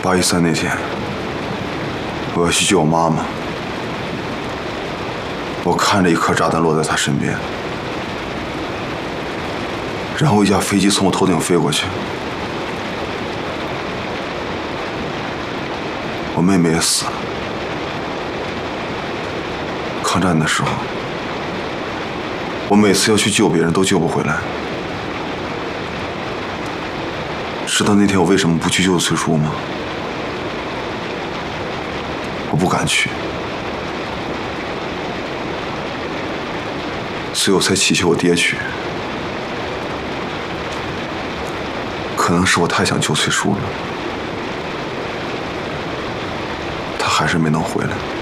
8.13那天，我要去救我妈妈。我看着一颗炸弹落在她身边，然后一架飞机从我头顶飞过去。我妹妹也死了。抗战的时候，我每次要去救别人都救不回来。知道那天我为什么不去救崔叔吗？我不敢去，所以我才祈求我爹去。可能是我太想救崔叔了，他还是没能回来。